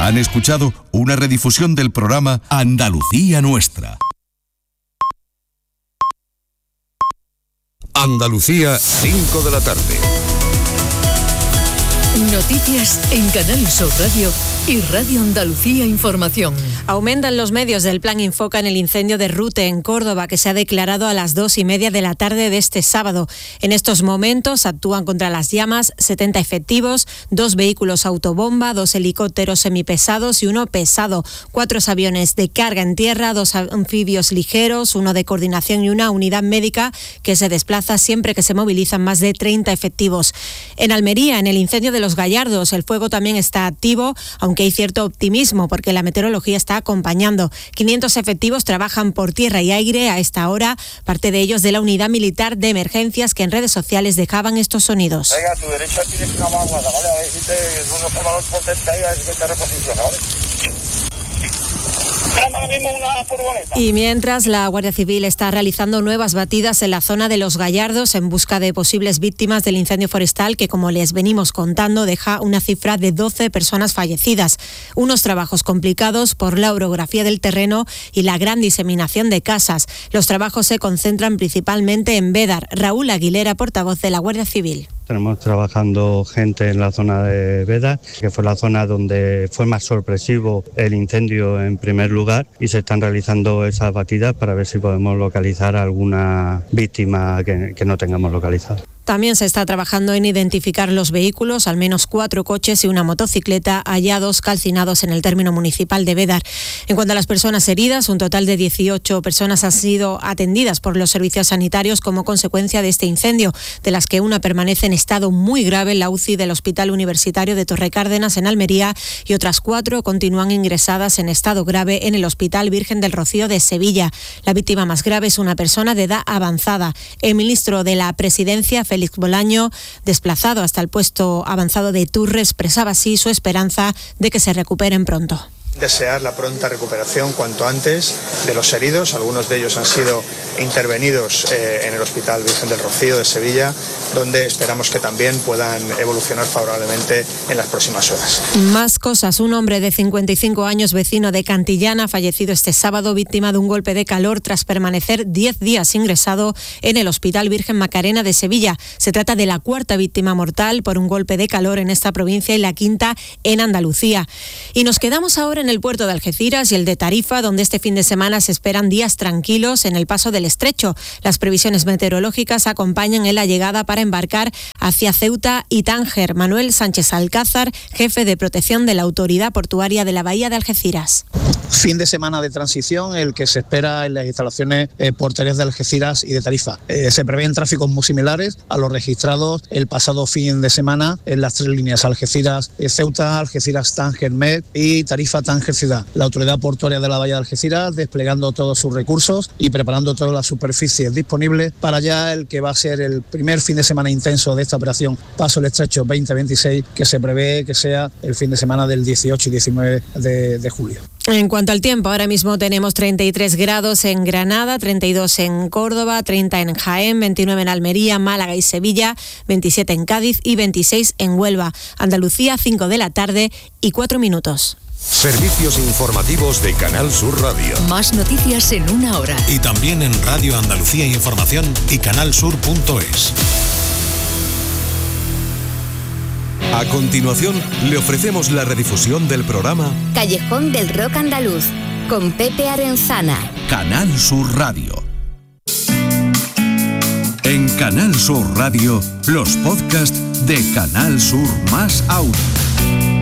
Han escuchado una redifusión del programa Andalucía Nuestra. Andalucía, 5 de la tarde. Noticias en Canal Sur Radio y Radio Andalucía Información. Aumentan los medios del Plan Infoca en el incendio de Rute, en Córdoba, que se ha declarado a las 2:30 de la tarde de este sábado. En estos momentos actúan contra las llamas 70 efectivos, 2 vehículos autobomba, 2 helicópteros semipesados y 1 pesado, 4 aviones de carga en tierra, 2 anfibios ligeros, 1 de coordinación y una unidad médica que se desplaza siempre que se movilizan más de 30 efectivos. En Almería, en el incendio de Los Gallardos, el fuego también está activo, aunque hay cierto optimismo porque la meteorología está acompañando. 500 efectivos trabajan por tierra y aire a esta hora, parte de ellos de la unidad militar de emergencias que en redes sociales dejaban estos sonidos. Venga, a tu derecha tienes una vaguada, ¿vale? A ver si te un observador potente ahí, a ver si te reposiciona, ¿vale? Y mientras, la Guardia Civil está realizando nuevas batidas en la zona de Los Gallardos en busca de posibles víctimas del incendio forestal que, como les venimos contando, deja una cifra de 12 personas fallecidas. Unos trabajos complicados por la orografía del terreno y la gran diseminación de casas. Los trabajos se concentran principalmente en Bédar. Raúl Aguilera, portavoz de la Guardia Civil. Tenemos trabajando gente en la zona de Bédar, que fue la zona donde fue más sorpresivo el incendio en primer lugar, y se están realizando esas batidas para ver si podemos localizar alguna víctima que no tengamos localizada. También se está trabajando en identificar los vehículos, al menos 4 coches y una motocicleta hallados calcinados en el término municipal de Bédar. En cuanto a las personas heridas, un total de 18 personas han sido atendidas por los servicios sanitarios como consecuencia de este incendio, de las que una permanece en estado muy grave en la UCI del Hospital Universitario de Torrecárdenas en Almería y otras 4 continúan ingresadas en estado grave en el Hospital Virgen del Rocío de Sevilla. La víctima más grave es una persona de edad avanzada. El ministro de la Presidencia, Félix Bolaño, desplazado hasta el puesto avanzado de Turre, expresaba así su esperanza de que se recuperen pronto. Desear la pronta recuperación cuanto antes de los heridos. Algunos de ellos han sido intervenidos en el Hospital Virgen del Rocío de Sevilla, donde esperamos que también puedan evolucionar favorablemente en las próximas horas. Más cosas. Un hombre de 55 años, vecino de Cantillana, fallecido este sábado víctima de un golpe de calor tras permanecer 10 días ingresado en el Hospital Virgen Macarena de Sevilla. Se trata de la 4ª víctima mortal por un golpe de calor en esta provincia y la 5ª en Andalucía. Y nos quedamos ahora en el puerto de Algeciras y el de Tarifa, donde este fin de semana se esperan días tranquilos en el paso del estrecho. Las previsiones meteorológicas acompañan en la llegada para embarcar hacia Ceuta y Tánger. Manuel Sánchez Alcázar, jefe de protección de la Autoridad Portuaria de la Bahía de Algeciras. Fin de semana de transición, el que se espera en las instalaciones portuarias de Algeciras y de Tarifa. Se prevén tráficos muy similares a los registrados el pasado fin de semana en las 3 líneas: Algeciras, Ceuta, Algeciras, Tánger, Med y Tarifa, Tánger, Ciudad. La Autoridad Portuaria de la Bahía de Algeciras desplegando todos sus recursos y preparando todas las superficies disponibles para ya el que va a ser el primer fin de semana intenso de esta operación Paso el Estrecho 2026, que se prevé que sea el fin de semana del 18 y 19 de julio. En cuanto al tiempo, ahora mismo tenemos 33 grados en Granada, 32 en Córdoba, 30 en Jaén, 29 en Almería, Málaga y Sevilla, 27 en Cádiz y 26 en Huelva. Andalucía, 5 de la tarde y 4 minutos. Servicios informativos de Canal Sur Radio. Más noticias en una hora. Y también en Radio Andalucía Información y canalsur.es. A continuación, le ofrecemos la redifusión del programa Callejón del Rock Andaluz, con Pepe Arenzana. Canal Sur Radio. En Canal Sur Radio, los podcasts de Canal Sur más Audio.